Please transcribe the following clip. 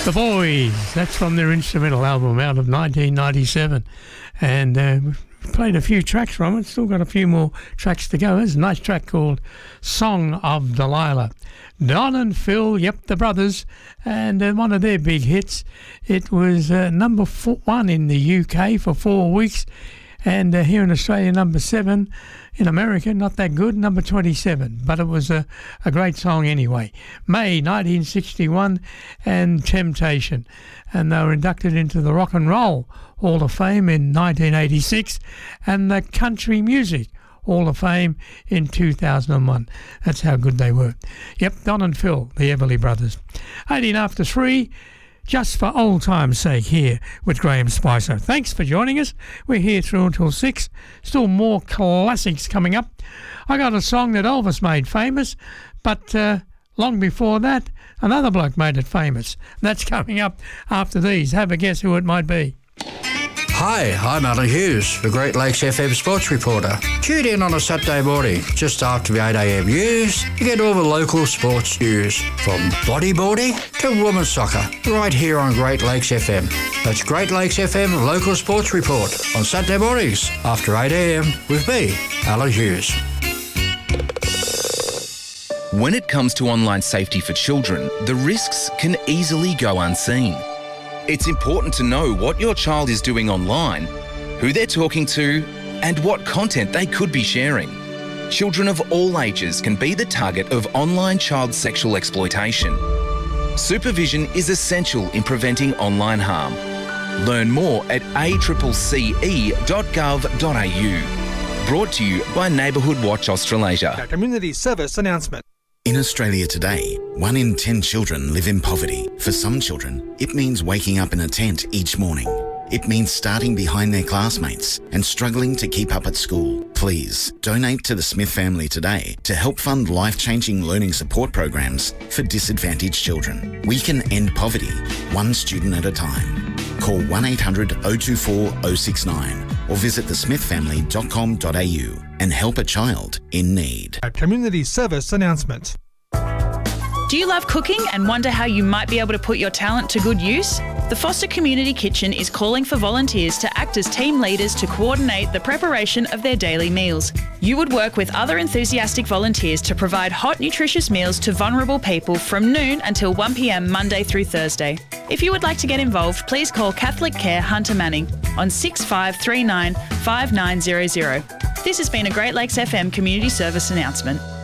The Boys, that's from their instrumental album out of 1997. And we've played a few tracks from it, still got a few more tracks to go. There's a nice track called Song of Delilah. Don and Phil, yep, the brothers, and one of their big hits. It was number 1 in the UK for 4 weeks, and here in Australia, number 7. In America, not that good, number 27, but it was a great song anyway. May 1961 and Temptation, and they were inducted into the Rock and Roll Hall of Fame in 1986 and the Country Music Hall of Fame in 2001. That's how good they were. Yep, Don and Phil, the Everly Brothers. 18 after 3. Just for old time's sake here with Graham Spicer. Thanks for joining us. We're here through until 6. Still more classics coming up. I got a song that Elvis made famous, but long before that, another bloke made it famous. That's coming up after these. Have a guess who it might be. Hi, I'm Alan Hughes, the Great Lakes FM sports reporter. Tune in on a Saturday morning, just after the 8am news, to get all the local sports news, from bodyboarding to women's soccer, right here on Great Lakes FM. That's Great Lakes FM Local Sports Report on Saturday mornings after 8am with me, Alan Hughes. When it comes to online safety for children, the risks can easily go unseen. It's important to know what your child is doing online, who they're talking to, and what content they could be sharing. Children of all ages can be the target of online child sexual exploitation. Supervision is essential in preventing online harm. Learn more at accce.gov.au. Brought to you by Neighbourhood Watch Australasia. A community service announcement. In Australia today, 1 in 10 children live in poverty. For some children, it means waking up in a tent each morning. It means starting behind their classmates and struggling to keep up at school. Please donate to the Smith family today to help fund life-changing learning support programs for disadvantaged children. We can end poverty, one student at a time. Call 1800 024 069 or visit thesmithfamily.com.au and help a child in need. A community service announcement. Do you love cooking and wonder how you might be able to put your talent to good use? The Foster Community Kitchen is calling for volunteers to act as team leaders to coordinate the preparation of their daily meals. You would work with other enthusiastic volunteers to provide hot, nutritious meals to vulnerable people from noon until 1 p.m. Monday through Thursday. If you would like to get involved, please call Catholic Care Hunter Manning on 6539 5900. This has been a Great Lakes FM community service announcement.